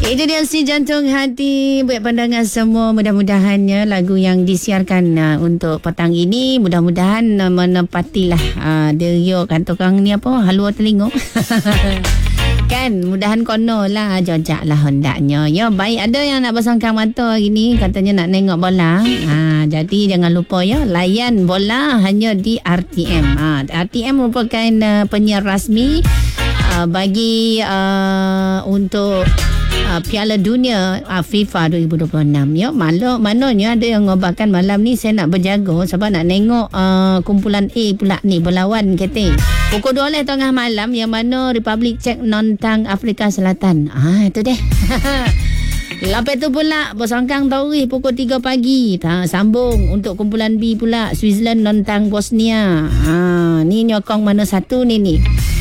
Itu dia si Jantung Hati buat pandangan semua. Mudah-mudahannya lagu yang disiarkan untuk petang ini mudah-mudahan menepatilah dia kata orang ni apa halua telinga. Kan mudahan kono lah jojak lah hendaknya. Ya baik, ada yang nak bersangkang mata hari ni katanya nak tengok bola. Jadi jangan lupa ya, layan bola hanya di RTM. RTM merupakan penyiar rasmi bagi untuk Piala Dunia FIFA 2026 ya. Maknanya ada yang ngobatkan malam ni saya nak berjaga sebab nak tengok kumpulan A pula ni berlawan kata. Pukul 12 tengah malam yang mana Republik Czech menentang Afrika Selatan. Itu deh. Lepas tu pula bersangkang taurih pukul 3 pagi. Sambung untuk kumpulan B pula Switzerland menentang Bosnia. Ni nyokong mana satu ni.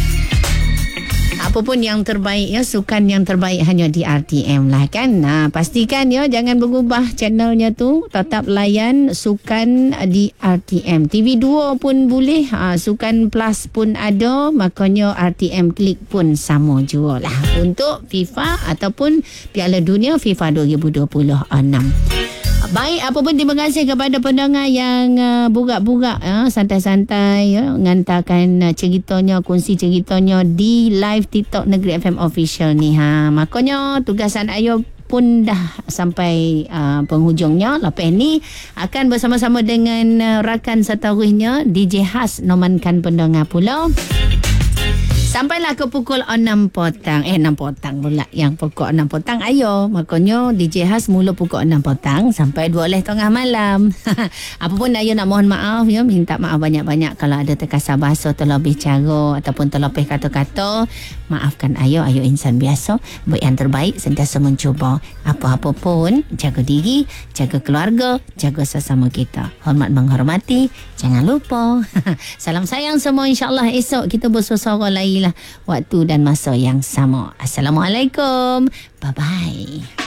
Apapun yang terbaik ya, sukan yang terbaik hanya di RTM lah kan. Pastikan ya jangan berubah channelnya tu, tetap layan sukan di RTM. TV2 pun boleh, sukan plus pun ada, makanya RTM Klik pun sama juga lah untuk FIFA ataupun Piala Dunia FIFA 2026. Baik, apa pun terima kasih kepada pendengar yang burak-burak santai-santai ngantarkan ceritanya, kongsi ceritanya di live TikTok Negeri FM Official ni. Makanya tugasan Ayo pun dah sampai penghujungnya. Lepas ni akan bersama-sama dengan rakan setaruhnya DJ Has nomankan pendengar pula. Sampailah ke pukul 6 petang. 6 petang pula. Yang pukul 6 petang ayo. Makanya DJ Has mula pukul 6 petang sampai 12 tengah malam. Apapun ayo nak mohon maaf ya. Minta maaf banyak-banyak kalau ada terkasar bahasa, terlebih cara ataupun terlebih kata-kata. Maafkan ayo. Ayo insan biasa. Buat yang terbaik, sentiasa mencuba. Apa-apa pun, jaga diri, jaga keluarga, jaga sesama kita. Hormat menghormati. Jangan lupa. Salam sayang semua. InsyaAllah esok kita bersuara lain lah waktu dan masa yang sama. Assalamualaikum. Bye-bye.